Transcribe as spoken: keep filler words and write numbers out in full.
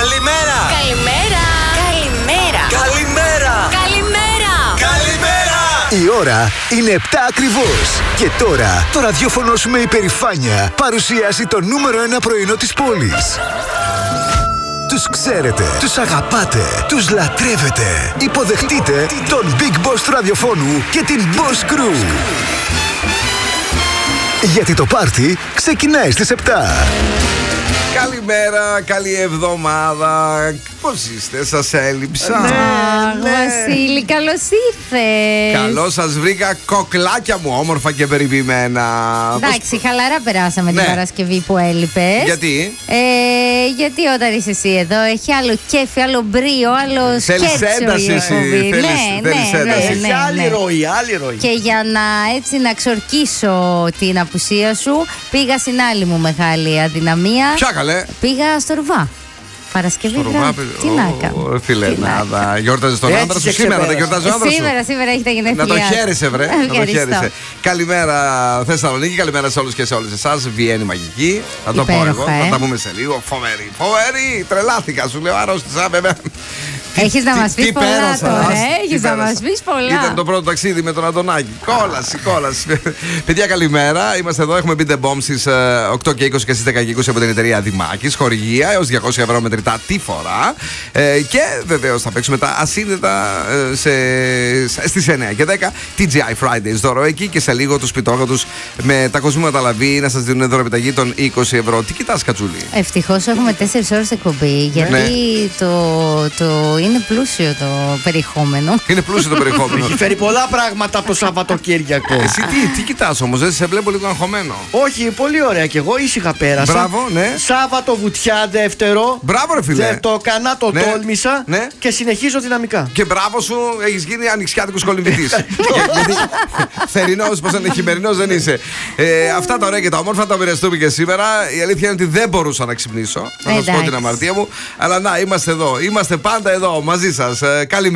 Καλημέρα! Καλημέρα! Καλημέρα! Καλημέρα! Καλημέρα! Καλημέρα! Η ώρα είναι επτά ακριβώς. Και τώρα το ραδιόφωνο σου με υπερηφάνεια παρουσιάζει το νούμερο ένα πρωινό της πόλης. Τους ξέρετε, τους αγαπάτε, τους λατρεύετε. Υποδεχτείτε τον Big Boss του ραδιοφώνου και την Boss Crew. Γιατί το πάρτι ξεκινάει στις επτά. Καλημέρα, καλή εβδομάδα. Πώς είστε, σας έλειψα? Ναι, Βασίλη, καλώς ήρθες. Καλώς σας βρήκα, κοκλάκια μου, όμορφα και περιποιημένα. Εντάξει, χαλαρά περάσαμε Ναι. την Παρασκευή που έλειπες. Γιατί? Ε, γιατί όταν είσαι εσύ εδώ έχει άλλο κέφι, άλλο μπρίο, άλλο Θέλεις σκέτσο ένταση η εσύ, εκπομπή. θέλεις- Ναι, θέλεις ναι, ένταση. ναι, Έχει ναι, άλλη ναι. ροή, άλλη ροή. Και για να έτσι να ξορκίσω την απουσία σου, πήγα στην άλλη μου μεγάλη αδυναμία. Ποια καλέ? Πήγα στο Ρουβά. Παρασκευή βράδυ. Τι να κάνω. Φιλενάδα. Γιόρταζε τον Έτσι άντρα σου και σήμερα, δεν ξεπέρασε. γιορτάζει ο άντρας σου? Σήμερα, σήμερα έχει τα γενέθλιά. Να το χαίρεσαι, βρε. Να το Ευχαριστώ. χαίρεσαι. Καλημέρα, Θεσσαλονίκη. Καλημέρα σε όλους και σε όλες εσάς. Βιέννη μαγική. Θα το πω Υπέροχα, εγώ. ε. Θα τα πούμε σε λίγο. Φοβερή. Φοβερή. Τρελάθηκα. Σου λέω αρρώστησα, βέβαια. Έχεις να Τι- μας τι πεις πολλά πέρασα, τώρα, ας, ε, τι έχεις να πέρασα. μας πεις πολλά. Ήταν το πρώτο ταξίδι με τον Αντωνάκη. Κόλαση, κόλαση. Παιδιά, καλημέρα. Είμαστε εδώ. Έχουμε μπει The Bomb στις ε, οκτώ και είκοσι και στις δέκα και είκοσι από την εταιρεία Δημάκης. Χορηγία έως διακόσια ευρώ μετρητά τη φορά. Ε, και βεβαίως θα παίξουμε τα ασύνδετα ε, σε, στις εννιά και δέκα. τι τζι άι Fridays δώρο εκεί και σε λίγο τους πιτόγατους με τα κοσμήματα λαβή να σας δίνουν δώρο επιταγή των είκοσι ευρώ. Τι κοιτάς, Κατσούλη? Ευτυχώς έχουμε τέσσερις ώρες εκπομπή, γιατί Ναι. το, το είναι πλούσιο το περιεχόμενο. Είναι πλούσιο το περιεχόμενο. Έχει φέρει πολλά πράγματα από το Σαββατοκύριακο. Εσύ τι, τι κοιτάς όμως, δεν σε βλέπω λίγο αγχωμένο. Όχι, πολύ ωραία και εγώ ήσυχα πέρασα. Μπράβο, ναι. Σάββατο βουτιά δεύτερο. Μπράβο, ρε φίλε. Δεν το κανά, το Ναι. τόλμησα Ναι. και συνεχίζω δυναμικά. Και μπράβο σου, έχει γίνει ανοιξιάτικο κολυμβητή. Γιατί θερινό, πώ δεν είναι, χειμερινό δεν είσαι. Ε, αυτά τα ωραία και τα όμορφα τα μοιραστούμε και σήμερα. Η αλήθεια είναι ότι δεν μπορούσα να ξυπνήσω. Να σα πω Εντάξει. την αμαρτία μου. Αλλά να, είμαστε εδώ. Είμαστε πάντα εδώ μαζί σα. Ε, καλημέρα.